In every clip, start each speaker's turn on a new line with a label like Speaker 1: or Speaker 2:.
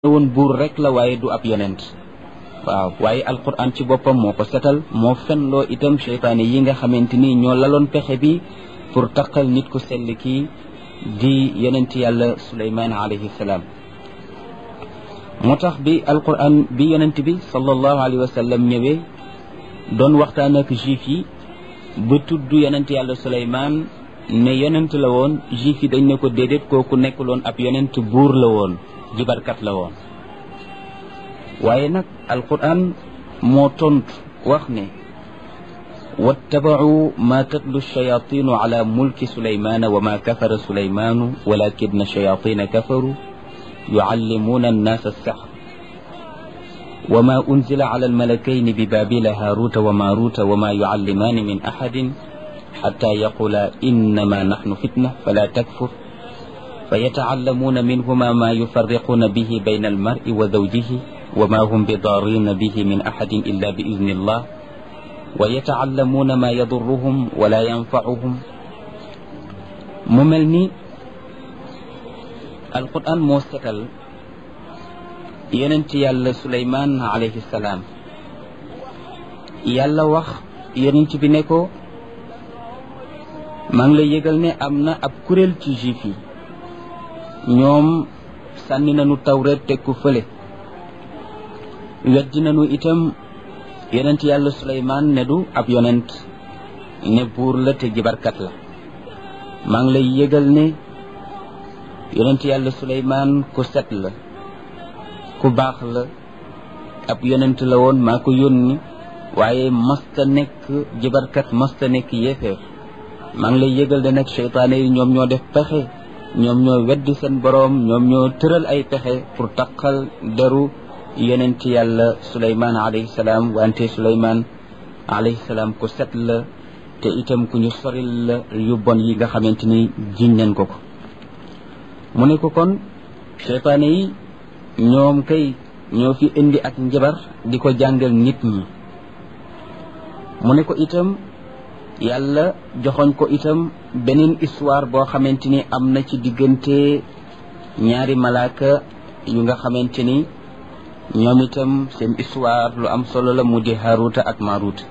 Speaker 1: woon buur rek la waaye du ab yonent waaw waaye alquran ci boppam moo ko setal moo fenloo itam seytaane yi nga xamante ni ñoo laloon pexe bi pour taqal nit ku sell kii di yonent yàlla suleymaan alayhi salaam moo tax bi alquran bi yonent bi sallallahu alayhi wa sallam ñëwee doon waxtaan ak juif yi ba tudd yonent yàlla suleymaan ne yonent la woon juif yi dañ ne ko déedéet kooku nekkuloon ab yonent buur la woon jibarkat la woon waaye nag alquran moo tontu wax ne wattabacuu ma tatlu shayaatinu ala mulki sulaymana wa ma kafara sulaymanu walakina shayatina kafaru yucallimuuna annaasa alsihr wa ma unzila ala almalakayni bi babila haaruta wa maaruta wa ma yucallimaani min axadin xata yaqula innama naxnu fitna fala takfur فيتعلمون منهما ما يفرقون به بين المرء وزوجه وما هم بضارين به من أحد إلا بإذن الله ويتعلمون ما يضرهم ولا ينفعهم مملني القرآن موسكال يننتي يالا سليمان عليه السلام يالا وخ يننتي بنيكو مان لا ييغال ني امنا اب كوريل ci juif yi ñoom sànni nañu tawreet teg ko fële weddi nañu itam yonent yàlla suleymaan ne du ab yonent ne buur la te jibarkat la maa ngi lay yëgal ne yonent yàlla suleymaan ku set la ku baax la ab yonent la woon maa ko yónni waaye masta nekk jibarkat masta nekk yéefeer maa ngi lay yëgal ne nag seytaane yi ñoom ñoo def pexe ñoom ñoo weddi seen boroom ñoom ñoo tëral ay pexe pour taqal deru yonent yàlla suleymaan alayhi salaam wante suleymaan alayhi salaam ku set la te itam ku ñu soril la yu bon yi nga xamante ni jiñ nañ ko mu ne ko kon seytaane yi ñoom kay ñoo fi indi ak njabar di ko jàngal nit ñi mu ne ko itam yàlla joxoñ ko itam beneen histoire boo xamante ni am na ci diggante ñaari malaaka yu nga xamante ni ñoom itam seen histoire lu am solo la mu di Haaruta ak Maaruta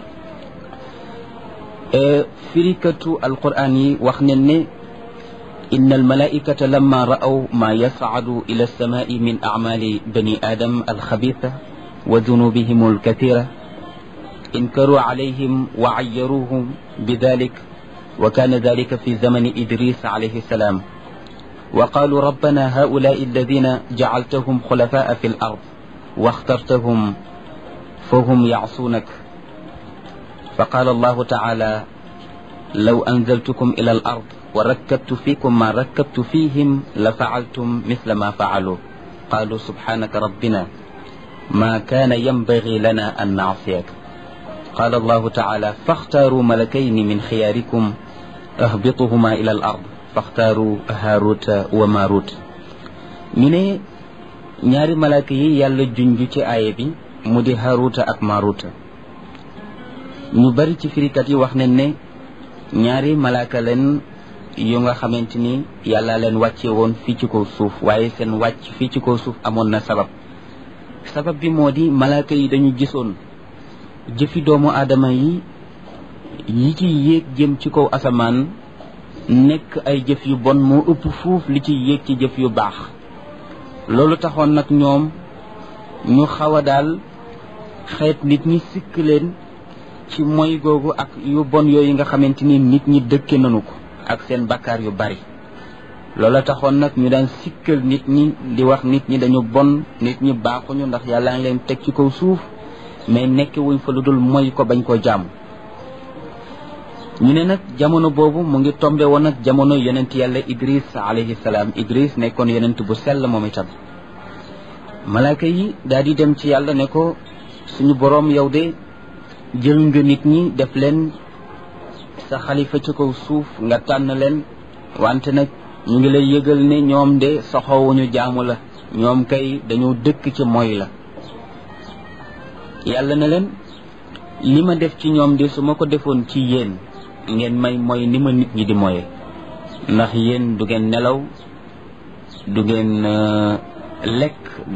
Speaker 1: firikatu alquran yi wax ne ne inna almalaikata lamma ra'aw ma yas'adu ila alsamai min a'mali bani adam alxabitha wa dunubihim alkathira انكروا عليهم وعيروهم بذلك وكان ذلك في زمن إدريس عليه السلام وقالوا ربنا هؤلاء الذين جعلتهم خلفاء في الأرض واخترتهم فهم يعصونك فقال الله تعالى لو أنزلتكم إلى الأرض وركبت فيكم ما ركبت فيهم لفعلتم مثل ما فعلوا قالوا سبحانك ربنا ما كان ينبغي لنا أن نعصيك قال الله تعالى فاختاروا ملكين من خياركم اهبطهما إلى الأرض فاختاروا هاروت وماروت ñu ne ñaari malaaka yi yàlla junj ci aaya bi mu di Haaruta ak Maaruta ñu bari ci firikat yi wax nañ ne ñaari malaaka leen yu nga xamante ni yàlla leen wàcce woon fii ci kaw suuf waaye seen wàcc fii ci kaw suuf amoon na sabab bi moo di malaaka yi dañu gisoon jëfi doomu aadama yi ci yéeg jëm ci kaw asamaan nekk ay jëf yu bon moo ëpp fuuf li ci yéeg ci jëf yu baax loolu taxoon nag ñoom ñu xaw a daal xeet nit ñi sikk leen ci moy googu ak yu bon yooyu nga xamante ni nit ñi dëkke nañu ko ak seen bakkaar yu bari loolu taxoon nag ñu daan sikkal nit ñi di wax nit ñi dañu bon nit ñi baaxuñu ndax yàlla ngi leen teg ci kaw suuf mais nekk wuñ fa lu dul mooy ko bañ koo jaamu ñu ne nag jamono boobu mu ngi tombe woon ak jamono yonent yàlla Idris alayhi salaam Idris nekkoon yonent bu sell moom itam malaaka yi daal di dem ci yàlla ne ko suñu boroom yow de jël nga nit ñi def leen sa xalifa ci kaw suuf nga tànn leen wante nag ñu ngi lay yëgal ne ñoom de soxowuñu jaamu la ñoom kay dañoo dëkk ci mooy la yàlla na leen li ma def ci ñoom de su ma ko defoon ci yéen ngeen may mooy ni ma nit ñi di moye ndax yéen du ngeen nelaw du ngeen lekk